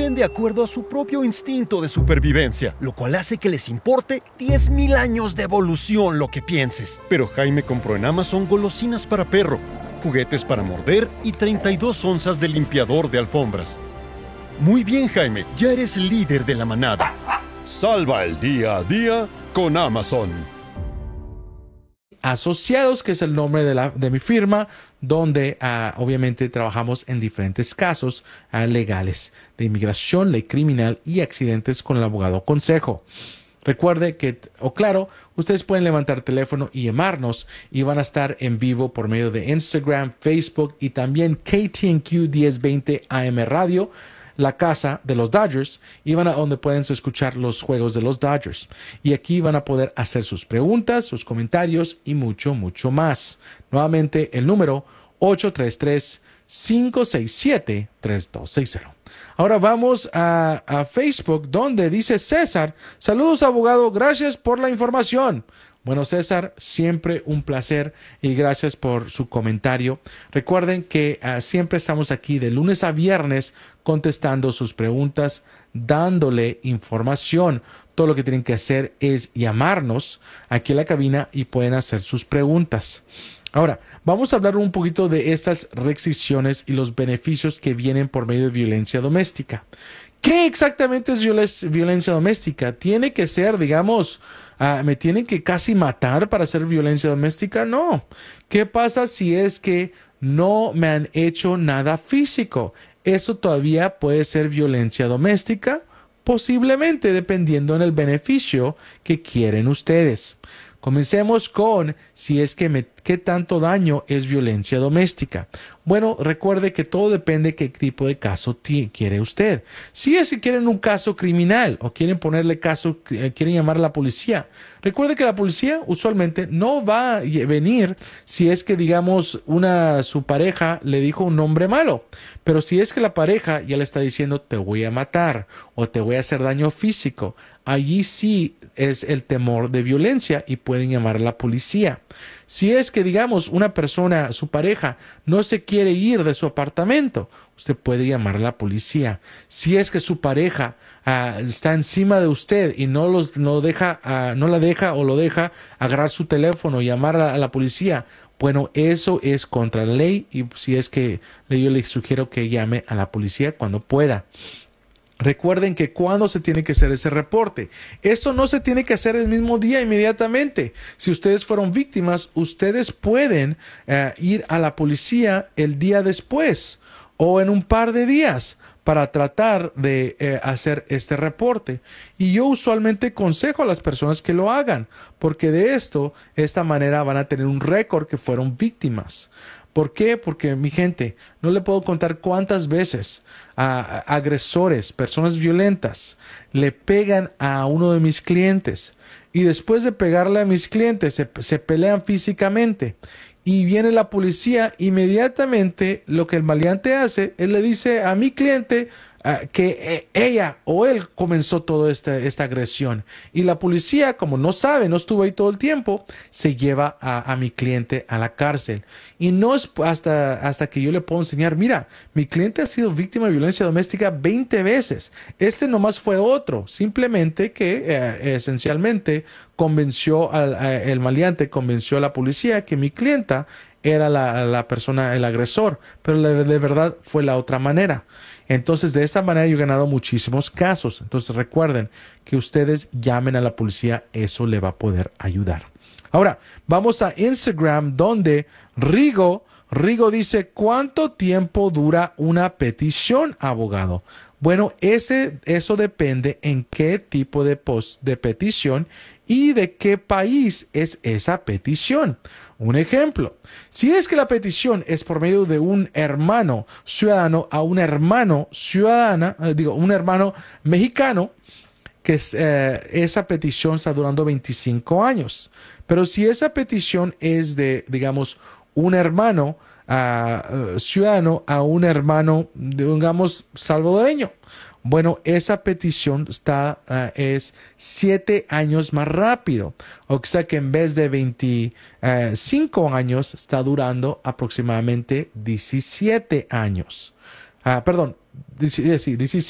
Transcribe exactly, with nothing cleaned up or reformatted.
viven de acuerdo a su propio instinto de supervivencia, lo cual hace que les importe diez mil años de evolución lo que pienses. Pero Jaime compró en Amazon golosinas para perro, juguetes para morder y treinta y dos onzas de limpiador de alfombras. Muy bien, Jaime, ya eres el líder de la manada. Salva el día a día con Amazon. Asociados, que es el nombre de, la, de mi firma, donde uh, obviamente trabajamos en diferentes casos uh, legales de inmigración, ley criminal y accidentes con el abogado Consejo. Recuerde que, o claro, ustedes pueden levantar teléfono y llamarnos y van a estar en vivo por medio de Instagram, Facebook y también K T N Q diez veinte A M Radio, la casa de los Dodgers, y van a donde pueden escuchar los juegos de los Dodgers. Y aquí van a poder hacer sus preguntas, sus comentarios y mucho, mucho más. Nuevamente, el número ocho tres tres, cinco seis siete, tres dos seis cero. Ahora vamos a, a Facebook, donde dice César: saludos, abogado, gracias por la información. Bueno, César, siempre un placer y gracias por su comentario. Recuerden que uh, siempre estamos aquí de lunes a viernes contestando sus preguntas, dándole información. Todo lo que tienen que hacer es llamarnos aquí a la cabina y pueden hacer sus preguntas. Ahora, vamos a hablar un poquito de estas restricciones y los beneficios que vienen por medio de violencia doméstica. ¿Qué exactamente es violencia doméstica? ¿Tiene que ser, digamos, uh, me tienen que casi matar para hacer violencia doméstica? No. ¿Qué pasa si es que no me han hecho nada físico? Eso todavía puede ser violencia doméstica, posiblemente dependiendo en el beneficio que quieren ustedes. Comencemos con si es que me, qué tanto daño es violencia doméstica. Bueno, recuerde que todo depende de qué tipo de caso quiere usted. Si es que quieren un caso criminal o quieren ponerle caso, quieren llamar a la policía, recuerde que la policía usualmente no va a venir si es que, digamos, una, su pareja le dijo un nombre malo. Pero si es que la pareja ya le está diciendo te voy a matar o te voy a hacer daño físico, allí sí es el temor de violencia y pueden llamar a la policía. Si es que, digamos, una persona, su pareja, no se quiere ir de su apartamento, usted puede llamar a la policía. Si es que su pareja uh, está encima de usted y no, los, no, deja, uh, no la deja o lo deja agarrar su teléfono y llamar a, a la policía, bueno, eso es contra la ley y si es que yo le sugiero que llame a la policía cuando pueda. Recuerden que cuando se tiene que hacer ese reporte, esto no se tiene que hacer el mismo día inmediatamente. Si ustedes fueron víctimas, ustedes pueden uh, ir a la policía el día después o en un par de días para tratar de eh, hacer este reporte. Y yo usualmente aconsejo a las personas que lo hagan, porque de esto, de esta manera van a tener un récord que fueron víctimas. ¿Por qué? Porque, mi gente, no le puedo contar cuántas veces a, a agresores, personas violentas, le pegan a uno de mis clientes y después de pegarle a mis clientes se, se pelean físicamente y viene la policía. Inmediatamente lo que el maleante hace, él le dice a mi cliente uh, que eh, ella o él comenzó toda esta, esta agresión. Y la policía, como no sabe, no estuvo ahí todo el tiempo, se lleva a, a mi cliente a la cárcel. Y no es hasta, hasta que yo le puedo enseñar, mira, mi cliente ha sido víctima de violencia doméstica veinte veces. Este nomás fue otro, simplemente que eh, esencialmente convenció al a, el maleante, convenció a la policía que mi clienta era la, la persona, el agresor, pero de, de verdad fue la otra manera. Entonces, de esta manera yo he ganado muchísimos casos. Entonces, recuerden que ustedes llamen a la policía, eso le va a poder ayudar. Ahora, vamos a Instagram, donde Rigo, Rigo dice, ¿cuánto tiempo dura una petición, abogado? Bueno, ese, eso depende en qué tipo de, post, de petición y de qué país es esa petición. Un ejemplo, si es que la petición es por medio de un hermano ciudadano a un hermano ciudadana, eh, digo, un hermano mexicano, que es, eh, esa petición está durando veinticinco años. Pero si esa petición es de, digamos, un hermano uh, uh, ciudadano a un hermano, digamos, salvadoreño, bueno, esa petición está, uh, es siete años más rápido. O sea que en vez de veinticinco años, está durando aproximadamente diecisiete años. Uh, perdón, diecisiete